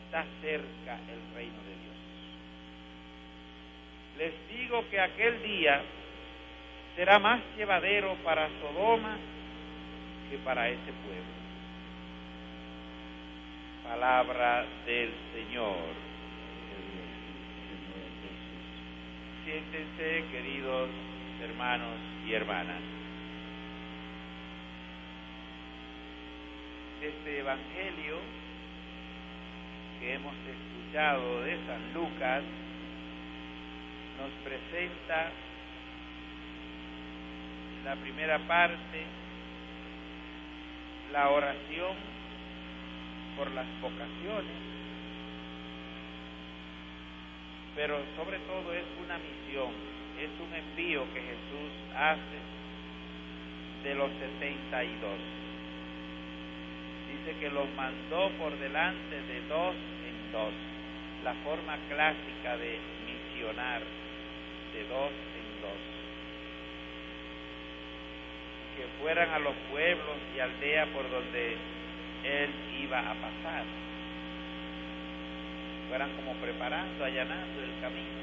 está cerca el reino de Dios. Les digo que aquel día será más llevadero para Sodoma que para ese pueblo. Palabra del Señor. Siéntense, queridos hermanos y hermanas. Este evangelio que hemos escuchado de San Lucas nos presenta la primera parte, la oración por las vocaciones, pero sobre todo es una misión, es un envío que Jesús hace de los 72. Dice que los mandó por delante de dos en dos, la forma clásica de misionar, de dos en dos. Que fueran a los pueblos y aldeas por donde Él iba a pasar. Fueran como preparando, allanando el camino.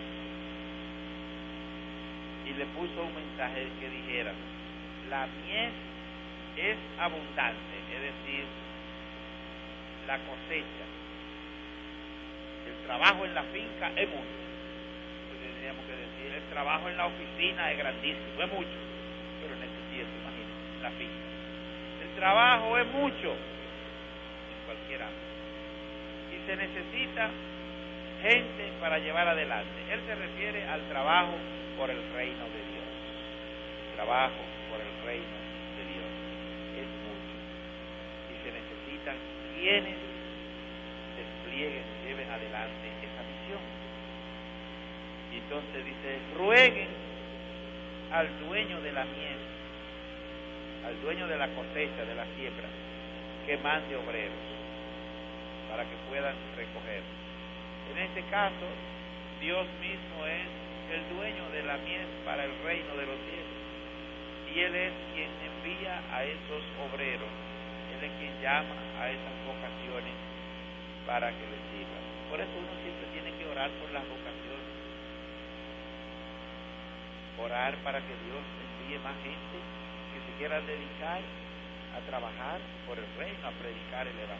Y le puso un mensaje que dijera: la mies es abundante, es decir, la cosecha, el trabajo en la finca es mucho. Tendríamos que decir, el trabajo en la oficina es grandísimo, es mucho, pero en ese tiempo, imagínense, la finca. El trabajo es mucho en cualquier ámbito. Y se necesita gente para llevar adelante. Él se refiere al trabajo por el reino de Dios. El trabajo por el reino de Dios es mucho. Y se necesitan quienes desplieguen, lleven adelante esa misión. Y entonces dice: rueguen al dueño de la mies, al dueño de la cosecha, de la siembra, que mande obreros para que puedan recoger. En este caso, Dios mismo es el dueño de la mies para el reino de los cielos, y Él es quien envía a esos obreros, Él es quien llama a esas vocaciones para que les sirvan. Por eso uno siempre tiene que orar por las vocaciones, orar para que Dios envíe más gente que se quiera dedicar a trabajar por el reino, a predicar el evangelio.